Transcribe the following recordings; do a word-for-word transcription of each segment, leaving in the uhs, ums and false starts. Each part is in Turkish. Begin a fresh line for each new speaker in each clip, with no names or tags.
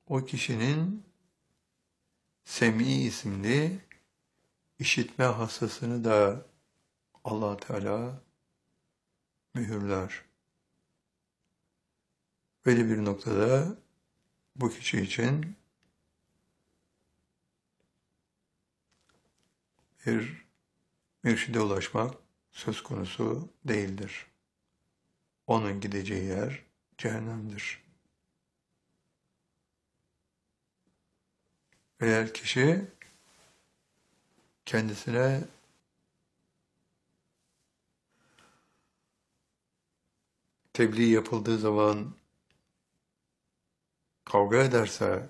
o kişinin Sem'i isimli işitme hassasını da Allah Teala mühürler. Böyle bir noktada bu kişi için bir mürşide ulaşmak söz konusu değildir. Onun gideceği yer cehennemdir. Eğer kişi kendisine tebliğ yapıldığı zaman kavga ederse,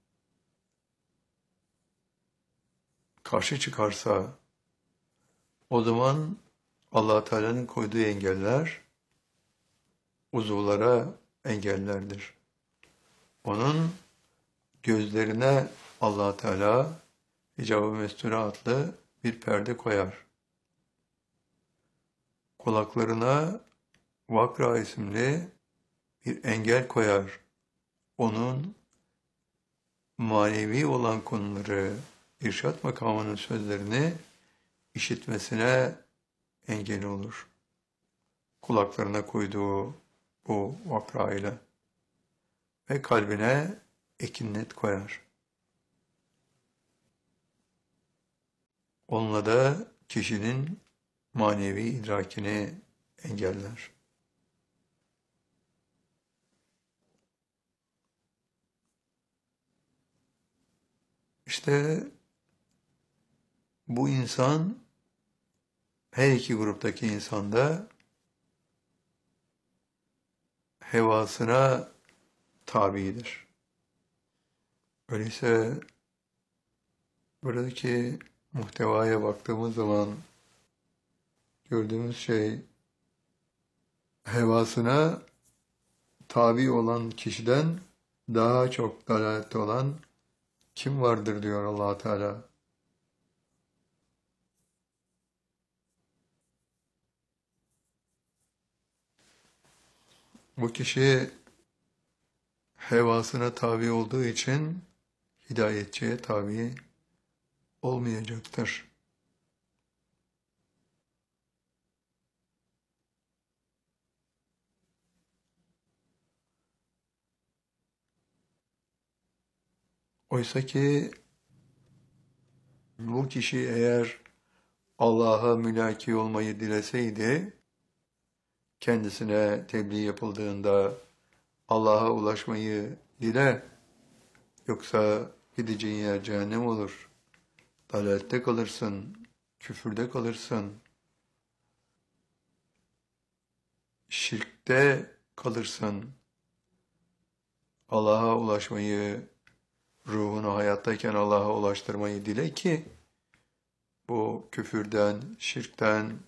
karşı çıkarsa, o zaman Allah Teala'nın koyduğu engeller uzuvlara engellerdir. Onun gözlerine Allah Teala Hicab-ı Mesture adlı bir perde koyar. Kulaklarına Vakra isimli bir engel koyar. Onun manevi olan konuları, irşad makamının sözlerini işitmesine engel olur. Kulaklarına koyduğu bu vakra ile ve kalbine ekinnet koyar. Onunla da kişinin manevi idrakini engeller. İşte bu insan her iki gruptaki insanda hevasına tabidir. Öyleyse buradaki muhtevaya baktığımız zaman gördüğümüz şey hevasına tabi olan kişiden daha çok dalalette olan kim vardır diyor Allah Teala. Bu kişi hevasına tabi olduğu için hidayetçiye tabi olmayacaktır. Oysa ki bu kişi eğer Allah'a mülaki olmayı dileseydi, kendisine tebliğ yapıldığında Allah'a ulaşmayı dile, yoksa gideceğin yer cehennem olur, dalalette kalırsın, küfürde kalırsın, şirkte kalırsın, Allah'a ulaşmayı, ruhunu hayattayken Allah'a ulaştırmayı dile ki, bu küfürden, şirkten,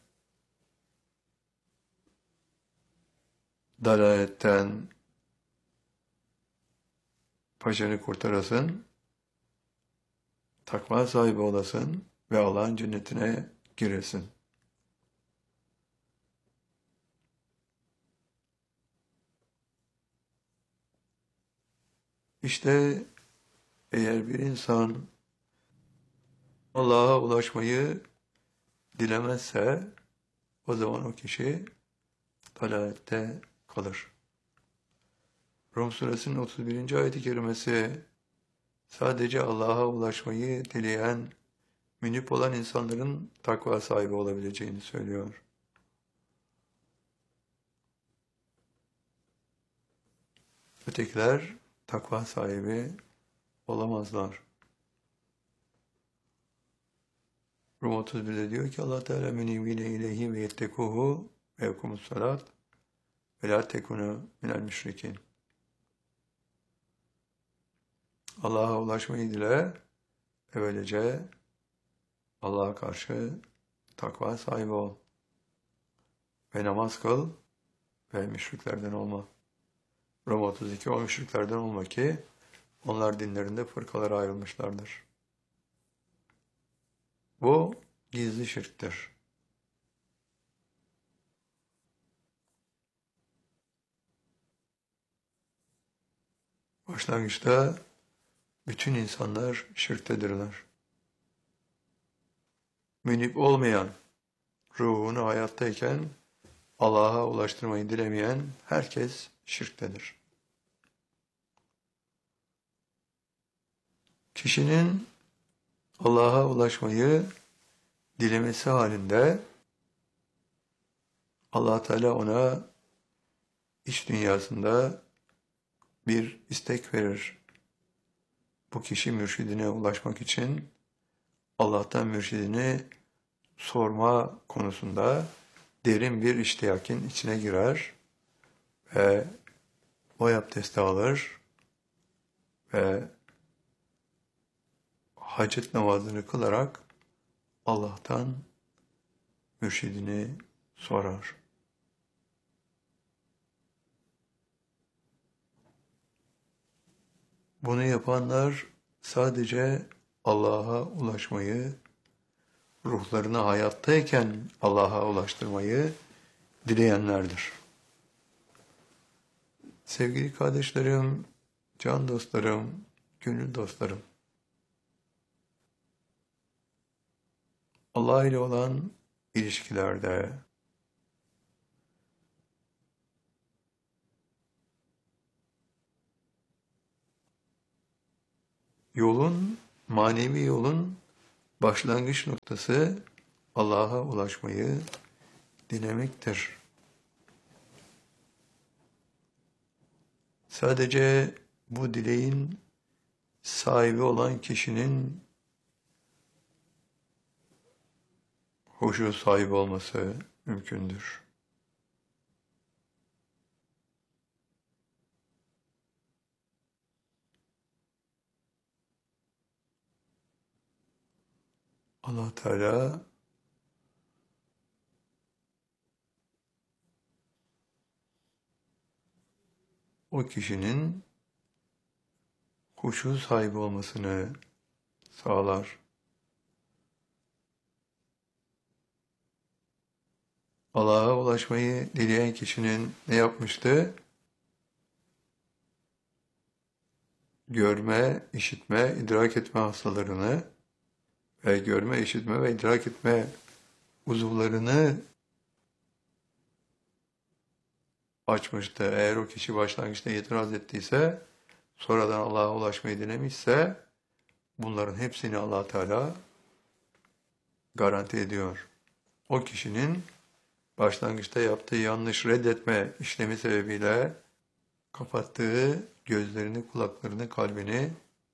dalaletten paçanı kurtarasın, takva sahibi olasın ve Allah'ın cennetine giresin. İşte eğer bir insan Allah'a ulaşmayı dilemezse, o zaman o kişi dalalette kalır. Rum suresinin otuz birinci ayet-i kerimesi sadece Allah'a ulaşmayı dileyen, münip olan insanların takva sahibi olabileceğini söylüyor. Ötekiler takva sahibi olamazlar. Rum otuz birde diyor ki Allah Teala münibine ileyhi ve yettekuhu ve yekumus salat ve la tekunu minel müşrikin. Allah'a ulaşmayı dile ve böylece Allah'a karşı takva sahibi ol. Ve namaz kıl ve müşriklerden olma. Rum otuz iki o müşriklerden olma ki onlar dinlerinde fırkalara ayrılmışlardır. Bu gizli şirktir. Başlangıçta bütün insanlar şirktedirler. Münip olmayan, ruhunu hayattayken Allah'a ulaştırmayı dilemeyen herkes şirktedir. Kişinin Allah'a ulaşmayı dilemesi halinde Allah Teala ona iç dünyasında bir istek verir. Bu kişi mürşidine ulaşmak için Allah'tan mürşidini sorma konusunda derin bir iştiyakin içine girer ve o abdesti alır ve hacet namazını kılarak Allah'tan mürşidini sorar. Bunu yapanlar sadece Allah'a ulaşmayı, ruhlarını hayattayken Allah'a ulaştırmayı dileyenlerdir. Sevgili kardeşlerim, can dostlarım, gönül dostlarım, Allah ile olan ilişkilerde, yolun, manevi yolun başlangıç noktası Allah'a ulaşmayı dilemektir. Sadece bu dileğin sahibi olan kişinin huşu sahibi olması mümkündür. Allah Teala o kişinin huşu sahibi olmasını sağlar. Allah'a ulaşmayı dileyen kişinin ne yapmıştı? Görme, işitme, idrak etme hastalarını ve görme, işitme ve idrak etme uzuvlarını açmıştı. Eğer o kişi başlangıçta itiraz ettiyse, sonradan Allah'a ulaşmayı dilemişse, bunların hepsini Allah Teala garanti ediyor. O kişinin başlangıçta yaptığı yanlış reddetme işlemi sebebiyle kapattığı gözlerini, kulaklarını, kalbini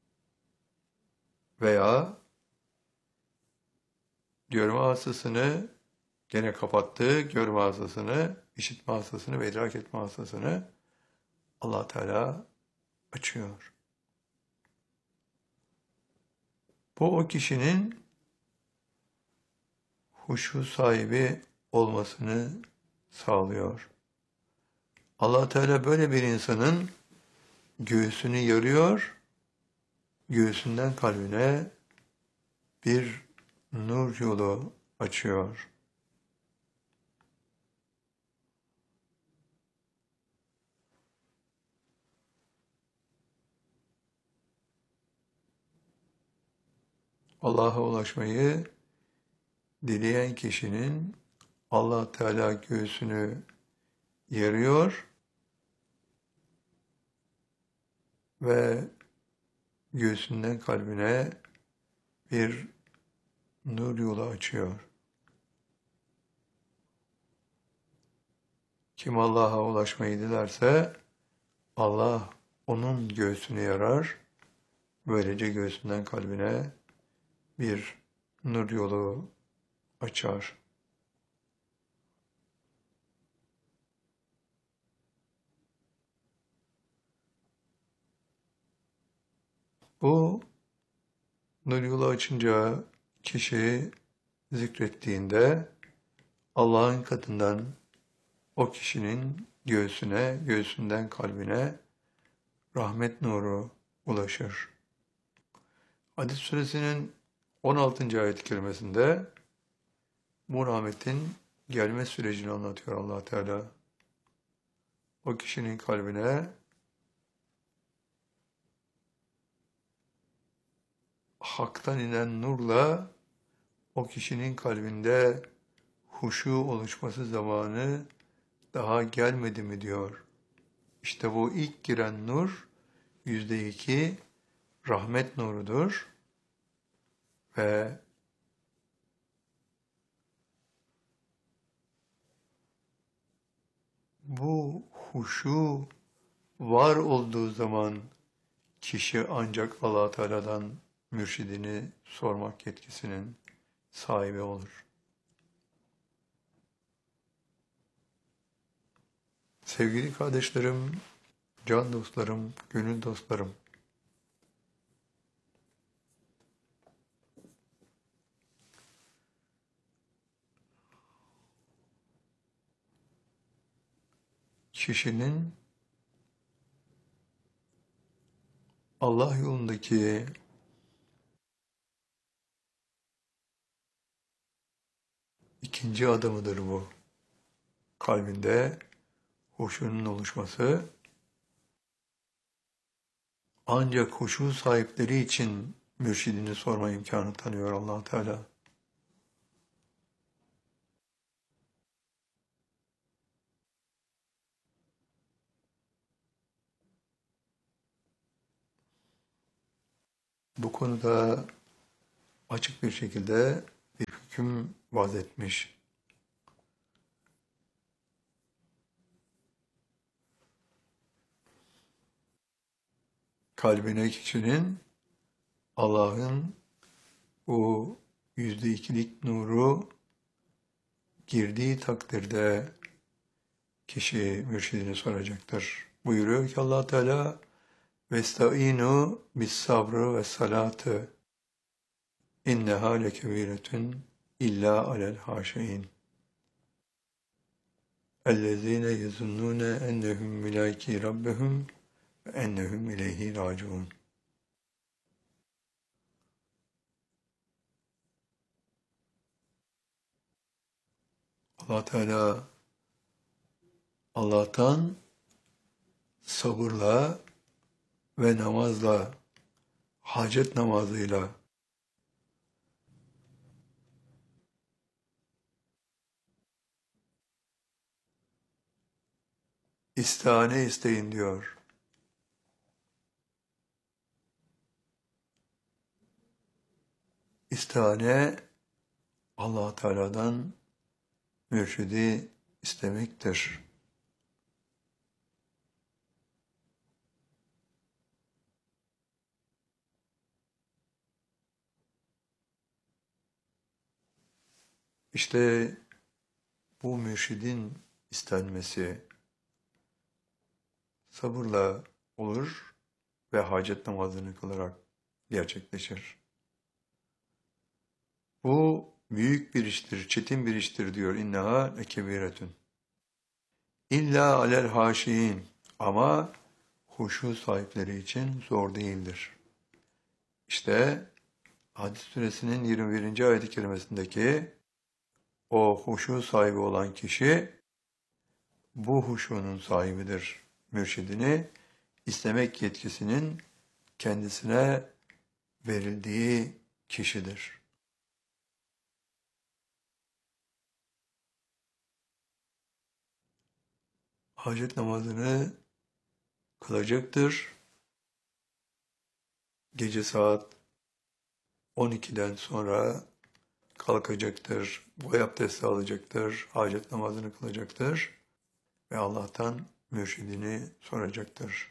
veya görme hastasını gene kapattığı görme hastasını, işitme hastasını ve idrak etme hastasını Allah Teala açıyor. Bu o kişinin huşu sahibi olmasını sağlıyor. Allah Teala böyle bir insanın göğsünü yarıyor, göğsünden kalbine bir nur yolu açıyor. Allah'a ulaşmayı dileyen kişinin Allah Teala göğsünü yarıyor ve göğsünden kalbine bir nur yolu açıyor. Kim Allah'a ulaşmayı dilerse Allah onun göğsünü yarar, böylece göğsünden kalbine bir nur yolu açar. Bu nur yolu açınca kişi zikrettiğinde Allah'ın katından o kişinin göğsüne, göğsünden kalbine rahmet nuru ulaşır. Hadid suresinin on altıncı ayet-i kerimesinde bu rahmetin gelme sürecini anlatıyor Allah Teala. O kişinin kalbine haktan inen nurla o kişinin kalbinde huşu oluşması zamanı daha gelmedi mi diyor. İşte bu ilk giren nur yüzde iki rahmet nurudur ve bu huşu var olduğu zaman kişi ancak Allah Teala'dan mürşidini sormak yetkisinin sahibi olur. Sevgili kardeşlerim, can dostlarım, gönül dostlarım, kişinin Allah yolundaki ikinci adımıdır bu. Kalbinde huşunun oluşması, ancak huşu sahipleri için mürşidini sorma imkanı tanıyor Allah Teala. Bu konuda açık bir şekilde bir hüküm vaz etmiş. Kalbine kişinin Allah'ın o yüzde ikilik nuru girdiği takdirde kişi mürşidini soracaktır. Buyuruyor ki Allah Teala vestaînû bis sabrı ve salatı inneha lekebiretun illa alel haşin ellezîne yezunnûne ennehum mülâkî rabbehum ve ennehum ileyhi râciûn. Allah Teala Allah'tan sabırla ve namazla, hacet namazıyla istihane isteyin diyor. İstihane Allah Teala'dan mürşidi istemektir. İşte bu mürşidin istenmesi sabırla olur ve hacet namazını kılarak gerçekleşir. Bu büyük bir iştir, çetin bir iştir diyor. İnneha lekebiretun. İlla alel haşiin. Ama huşu sahipleri için zor değildir. İşte Hadid suresinin yirmi birinci ayet-i kerimesindeki o huşu sahibi olan kişi bu huşunun sahibidir. Mürşidini istemek yetkisinin kendisine verildiği kişidir. Hacet namazını kılacaktır. Gece saat on ikiden sonra kalkacaktır, boy abdesti alacaktır, hacet namazını kılacaktır ve Allah'tan mürşidini soracaktır.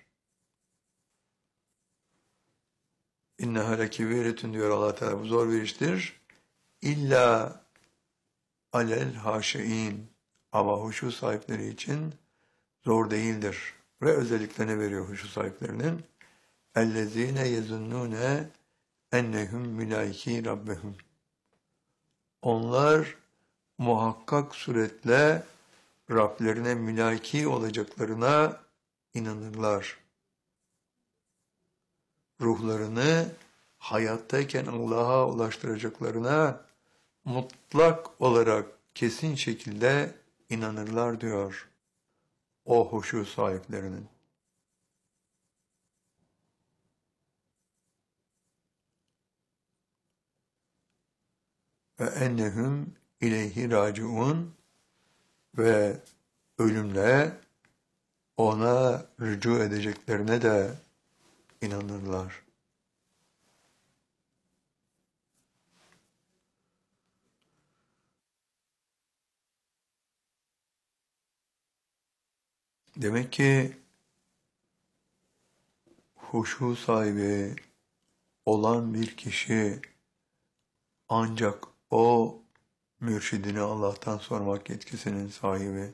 İnneha lekebiretun diyor Allah Teala, bu zor bir iştir. İlla alel haşiin, ama huşu sahipleri için zor değildir. Ve özelliklerini veriyor huşu sahiplerinin. Ellezîne yezunnûne ennehum mülâikî rabbehum. Onlar muhakkak suretle Rablerine mülaki olacaklarına inanırlar. Ruhlarını hayattayken Allah'a ulaştıracaklarına mutlak olarak kesin şekilde inanırlar diyor o huşu sahiplerinin. ve ennehum ileyhi raciun ve ölümle ona rücu edeceklerine de inanırlar. Demek ki huşu sahibi olan bir kişi ancak o mürşidini Allah'tan sormak yetkisinin sahibi.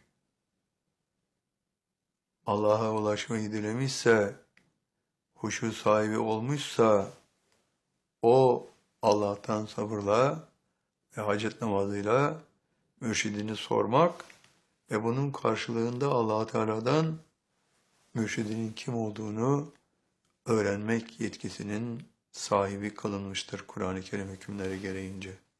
Allah'a ulaşmayı dilemişse, huşu sahibi olmuşsa, o Allah'tan sabırla ve hacet namazıyla mürşidini sormak ve bunun karşılığında Allah Teala'dan mürşidinin kim olduğunu öğrenmek yetkisinin sahibi kılınmıştır Kur'an-ı Kerim hükümleri gereğince.